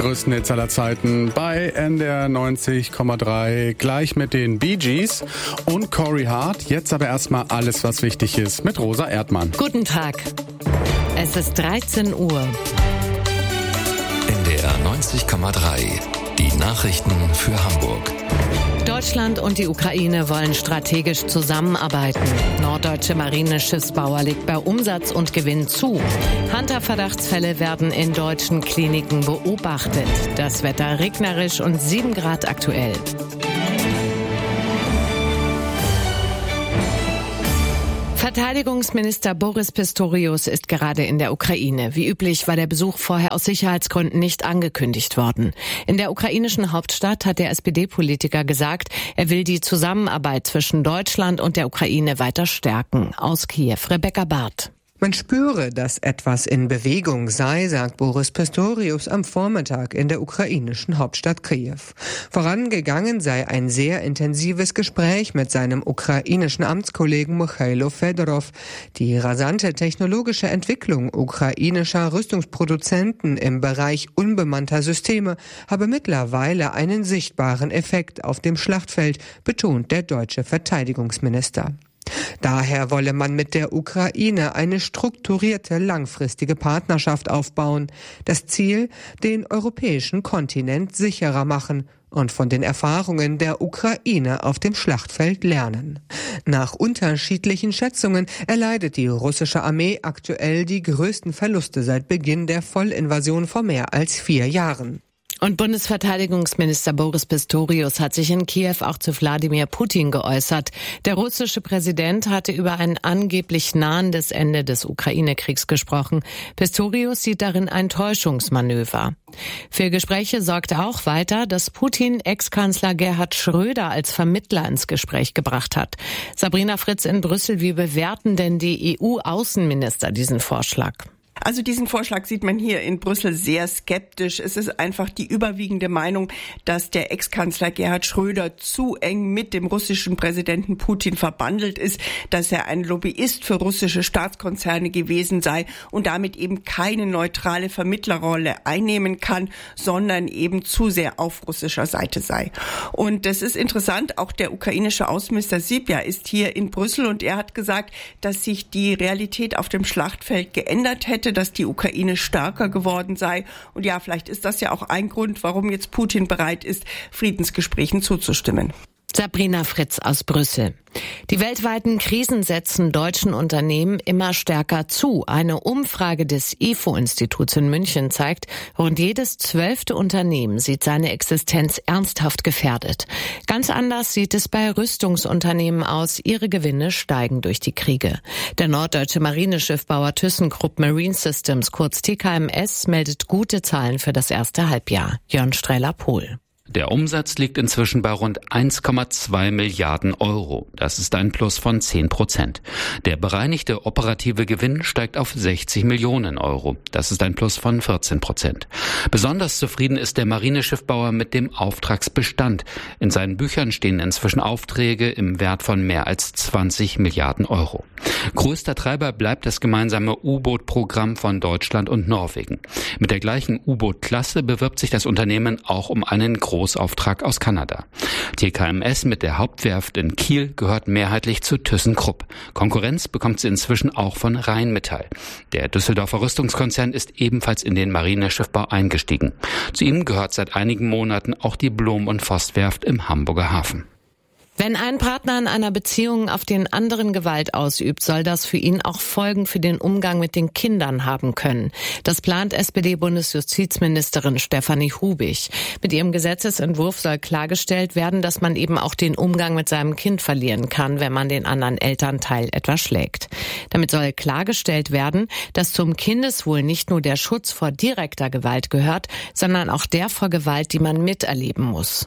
größten Hits aller Zeiten bei NDR 90,3. Gleich mit den Bee Gees und Corey Hart. Jetzt aber erstmal alles, was wichtig ist, mit Rosa Erdmann. Guten Tag. Es ist 13 Uhr. NDR 90,3. Die Nachrichten für Hamburg. Deutschland und die Ukraine wollen strategisch zusammenarbeiten. Norddeutsche Marineschiffsbauer legt bei Umsatz und Gewinn zu. Hunter-Verdachtsfälle werden in deutschen Kliniken beobachtet. Das Wetter regnerisch und 7 Grad aktuell. Verteidigungsminister Boris Pistorius ist gerade in der Ukraine. Wie üblich war der Besuch vorher aus Sicherheitsgründen nicht angekündigt worden. In der ukrainischen Hauptstadt hat der SPD-Politiker gesagt, er will die Zusammenarbeit zwischen Deutschland und der Ukraine weiter stärken. Aus Kiew, Rebecca Barth. Man spüre, dass etwas in Bewegung sei, sagt Boris Pistorius am Vormittag in der ukrainischen Hauptstadt Kiew. Vorangegangen sei ein sehr intensives Gespräch mit seinem ukrainischen Amtskollegen Michailo Fedorov. Die rasante technologische Entwicklung ukrainischer Rüstungsproduzenten im Bereich unbemannter Systeme habe mittlerweile einen sichtbaren Effekt auf dem Schlachtfeld, betont der deutsche Verteidigungsminister. Daher wolle man mit der Ukraine eine strukturierte, langfristige Partnerschaft aufbauen. Das Ziel, den europäischen Kontinent sicherer machen und von den Erfahrungen der Ukraine auf dem Schlachtfeld lernen. Nach unterschiedlichen Schätzungen erleidet die russische Armee aktuell die größten Verluste seit Beginn der Vollinvasion vor mehr als 4 Jahren. Und Bundesverteidigungsminister Boris Pistorius hat sich in Kiew auch zu Wladimir Putin geäußert. Der russische Präsident hatte über ein angeblich nahendes Ende des Ukraine-Kriegs gesprochen. Pistorius sieht darin ein Täuschungsmanöver. Für Gespräche sorgte auch weiter, dass Putin Ex-Kanzler Gerhard Schröder als Vermittler ins Gespräch gebracht hat. Sabrina Fritz in Brüssel, wie bewerten denn die EU-Außenminister diesen Vorschlag? Also diesen Vorschlag sieht man hier in Brüssel sehr skeptisch. Es ist einfach die überwiegende Meinung, dass der Ex-Kanzler Gerhard Schröder zu eng mit dem russischen Präsidenten Putin verbandelt ist, dass er ein Lobbyist für russische Staatskonzerne gewesen sei und damit eben keine neutrale Vermittlerrolle einnehmen kann, sondern eben zu sehr auf russischer Seite sei. Und das ist interessant, auch der ukrainische Außenminister Sypja ist hier in Brüssel und er hat gesagt, dass sich die Realität auf dem Schlachtfeld geändert hätte, dass die Ukraine stärker geworden sei. Und ja, vielleicht ist das ja auch ein Grund, warum jetzt Putin bereit ist, Friedensgesprächen zuzustimmen. Sabrina Fritz aus Brüssel. Die weltweiten Krisen setzen deutschen Unternehmen immer stärker zu. Eine Umfrage des IFO-Instituts in München zeigt, rund jedes 12. Unternehmen sieht seine Existenz ernsthaft gefährdet. Ganz anders sieht es bei Rüstungsunternehmen aus. Ihre Gewinne steigen durch die Kriege. Der norddeutsche Marineschiffbauer ThyssenKrupp Marine Systems, kurz TKMS, meldet gute Zahlen für das erste Halbjahr. Jörn Streller-Pohl. Der Umsatz liegt inzwischen bei rund 1,2 Milliarden Euro. Das ist ein Plus von 10%. Der bereinigte operative Gewinn steigt auf 60 Millionen Euro. Das ist ein Plus von 14%. Besonders zufrieden ist der Marineschiffbauer mit dem Auftragsbestand. In seinen Büchern stehen inzwischen Aufträge im Wert von mehr als 20 Milliarden Euro. Größter Treiber bleibt das gemeinsame U-Boot-Programm von Deutschland und Norwegen. Mit der gleichen U-Boot-Klasse bewirbt sich das Unternehmen auch um einen Großauftrag aus Kanada. TKMS mit der Hauptwerft in Kiel gehört mehrheitlich zu ThyssenKrupp. Konkurrenz bekommt sie inzwischen auch von Rheinmetall. Der Düsseldorfer Rüstungskonzern ist ebenfalls in den Marineschiffbau eingestiegen. Zu ihm gehört seit einigen Monaten auch die Blom- und Voss-Werft im Hamburger Hafen. Wenn ein Partner in einer Beziehung auf den anderen Gewalt ausübt, soll das für ihn auch Folgen für den Umgang mit den Kindern haben können. Das plant SPD-Bundesjustizministerin Stefanie Hubig. Mit ihrem Gesetzesentwurf soll klargestellt werden, dass man eben auch den Umgang mit seinem Kind verlieren kann, wenn man den anderen Elternteil etwa schlägt. Damit soll klargestellt werden, dass zum Kindeswohl nicht nur der Schutz vor direkter Gewalt gehört, sondern auch der vor Gewalt, die man miterleben muss.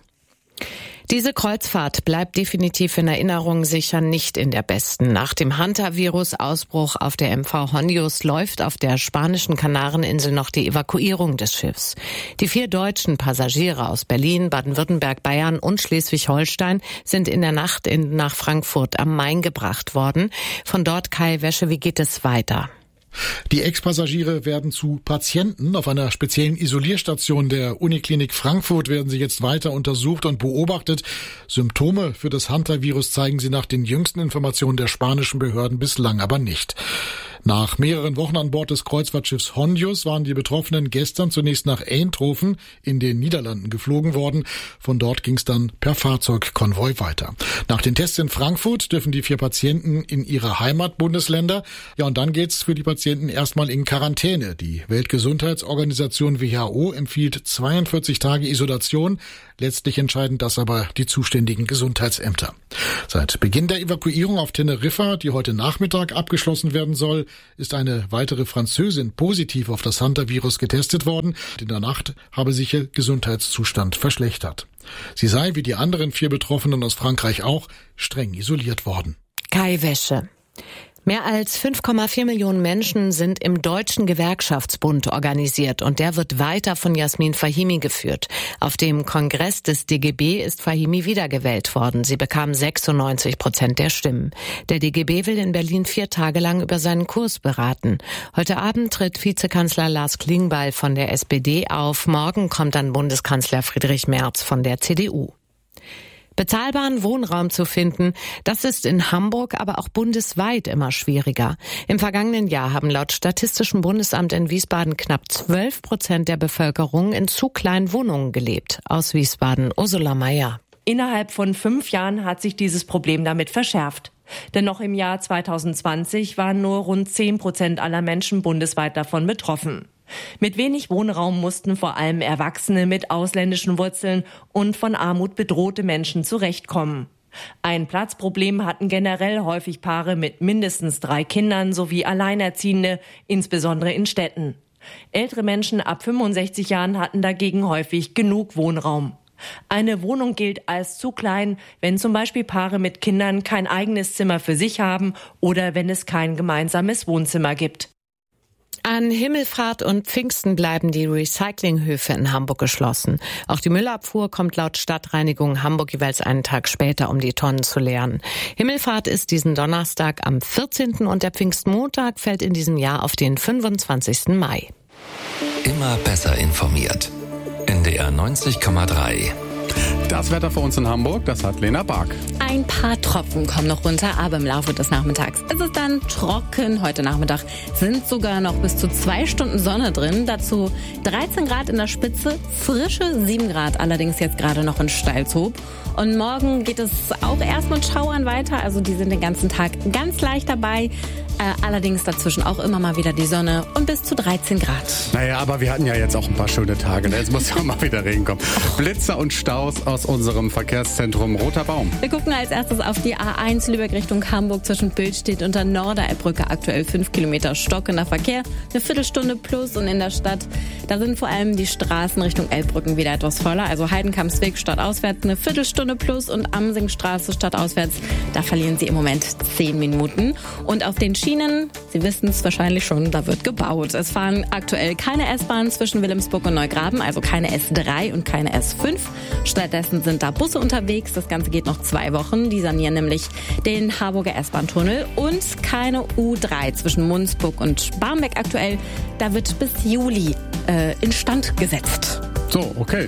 Diese Kreuzfahrt bleibt definitiv in Erinnerung sicher nicht in der besten. Nach dem Hunter-Virus-Ausbruch auf der MV Hondius läuft auf der spanischen Kanareninsel noch die Evakuierung des Schiffs. Die 4 deutschen Passagiere aus Berlin, Baden-Württemberg, Bayern und Schleswig-Holstein sind in der Nacht nach Frankfurt am Main gebracht worden. Von dort Kai Wäsche, wie geht es weiter? Die Ex-Passagiere werden zu Patienten. Auf einer speziellen Isolierstation der Uniklinik Frankfurt werden sie jetzt weiter untersucht und beobachtet. Symptome für das Hantavirus zeigen sie nach den jüngsten Informationen der spanischen Behörden bislang aber nicht. Nach mehreren Wochen an Bord des Kreuzfahrtschiffs Hondius waren die Betroffenen gestern zunächst nach Eindhoven in den Niederlanden geflogen worden. Von dort ging es dann per Fahrzeugkonvoi weiter. Nach den Tests in Frankfurt dürfen die 4 Patienten in ihre Heimatbundesländer. Ja, und dann geht's für die Patienten erstmal in Quarantäne. Die Weltgesundheitsorganisation WHO empfiehlt 42 Tage Isolation. Letztlich entscheiden das aber die zuständigen Gesundheitsämter. Seit Beginn der Evakuierung auf Teneriffa, die heute Nachmittag abgeschlossen werden soll, ist eine weitere Französin positiv auf das Hantavirus getestet worden. In der Nacht habe sich ihr Gesundheitszustand verschlechtert. Sie sei, wie die anderen 4 Betroffenen aus Frankreich auch, streng isoliert worden. Kai Wäsche. Mehr als 5,4 Millionen Menschen sind im Deutschen Gewerkschaftsbund organisiert und der wird weiter von Jasmin Fahimi geführt. Auf dem Kongress des DGB ist Fahimi wiedergewählt worden. Sie bekam 96% der Stimmen. Der DGB will in Berlin 4 Tage lang über seinen Kurs beraten. Heute Abend tritt Vizekanzler Lars Klingbeil von der SPD auf. Morgen kommt dann Bundeskanzler Friedrich Merz von der CDU. Bezahlbaren Wohnraum zu finden, das ist in Hamburg, aber auch bundesweit immer schwieriger. Im vergangenen Jahr haben laut Statistischem Bundesamt in Wiesbaden knapp 12% der Bevölkerung in zu kleinen Wohnungen gelebt. Aus Wiesbaden, Ursula Meyer. Innerhalb von 5 Jahren hat sich dieses Problem damit verschärft. Denn noch im Jahr 2020 waren nur rund 10% aller Menschen bundesweit davon betroffen. Mit wenig Wohnraum mussten vor allem Erwachsene mit ausländischen Wurzeln und von Armut bedrohte Menschen zurechtkommen. Ein Platzproblem hatten generell häufig Paare mit mindestens 3 Kindern sowie Alleinerziehende, insbesondere in Städten. Ältere Menschen ab 65 Jahren hatten dagegen häufig genug Wohnraum. Eine Wohnung gilt als zu klein, wenn zum Beispiel Paare mit Kindern kein eigenes Zimmer für sich haben oder wenn es kein gemeinsames Wohnzimmer gibt. An Himmelfahrt und Pfingsten bleiben die Recyclinghöfe in Hamburg geschlossen. Auch die Müllabfuhr kommt laut Stadtreinigung Hamburg jeweils einen Tag später, um die Tonnen zu leeren. Himmelfahrt ist diesen Donnerstag am 14. und der Pfingstmontag fällt in diesem Jahr auf den 25. Mai. Immer besser informiert. NDR 90,3. Das Wetter für uns in Hamburg, das hat Lena Bark. Ein paar Tropfen kommen noch runter, aber im Laufe des Nachmittags ist es dann trocken. Heute Nachmittag sind sogar noch bis zu 2 Stunden Sonne drin. Dazu 13 Grad in der Spitze, frische 7 Grad allerdings jetzt gerade noch in Steilshoop. Und morgen geht es auch erst mit Schauern weiter. Also die sind den ganzen Tag ganz leicht dabei. Allerdings dazwischen auch immer mal wieder die Sonne und bis zu 13 Grad. Naja, aber wir hatten ja jetzt auch ein paar schöne Tage. Jetzt muss ja mal wieder Regen kommen. Blitzer und Staus aus unserem Verkehrszentrum Roter Baum. Wir gucken als erstes auf die A1 Lübeck Richtung Hamburg zwischen Billstedt und der Norderelbbrücke. Aktuell 5 Kilometer stockender Verkehr. Eine Viertelstunde plus und in der Stadt, da sind vor allem die Straßen Richtung Elbbrücken wieder etwas voller. Also Heidenkampsweg stadtauswärts eine Viertelstunde plus und Amsingstraße stadtauswärts, da verlieren Sie im Moment 10 Minuten. Und auf den Schienen, Sie wissen es wahrscheinlich schon, da wird gebaut. Es fahren aktuell keine S-Bahn zwischen Wilhelmsburg und Neugraben, also keine S3 und keine S5. Stattdessen sind da Busse unterwegs. Das Ganze geht noch 2 Wochen. Die sanieren nämlich den Harburger S-Bahn-Tunnel. Und keine U3 zwischen Munzburg und Barmbek aktuell. Da wird bis Juli instand gesetzt. So, okay.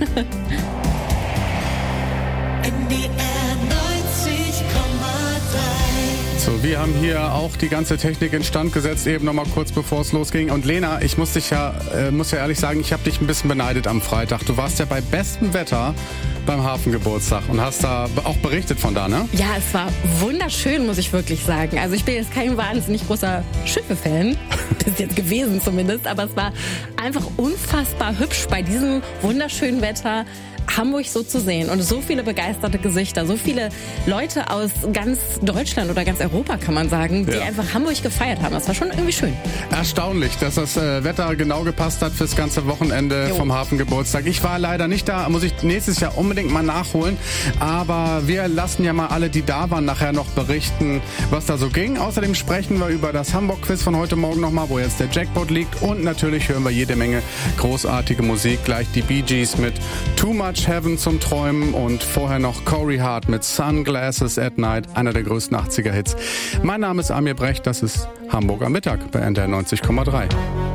So, wir haben hier auch die ganze Technik instand gesetzt, eben nochmal kurz bevor es losging. Und Lena, ich muss ja ehrlich sagen, ich habe dich ein bisschen beneidet am Freitag. Du warst ja bei bestem Wetter beim Hafengeburtstag und hast da auch berichtet von da, ne? Ja, es war wunderschön, muss ich wirklich sagen. Also ich bin jetzt kein wahnsinnig großer Schiffe-Fan, bis jetzt gewesen zumindest, aber es war einfach unfassbar hübsch bei diesem wunderschönen Wetter. Hamburg so zu sehen und so viele begeisterte Gesichter, so viele Leute aus ganz Deutschland oder ganz Europa, kann man sagen, die einfach Hamburg gefeiert haben. Das war schon irgendwie schön. Erstaunlich, dass das Wetter genau gepasst hat fürs ganze Wochenende vom Hafengeburtstag. Ich war leider nicht da, muss ich nächstes Jahr unbedingt mal nachholen. Aber wir lassen ja mal alle, die da waren, nachher noch berichten, was da so ging. Außerdem sprechen wir über das Hamburg-Quiz von heute Morgen nochmal, wo jetzt der Jackpot liegt. Und natürlich hören wir jede Menge großartige Musik. Gleich die Bee Gees mit Too Much Touch Heaven zum Träumen und vorher noch Corey Hart mit Sunglasses at Night, einer der größten 80er-Hits. Mein Name ist Amir Brecht, das ist Hamburg am Mittag bei NDR 90,3.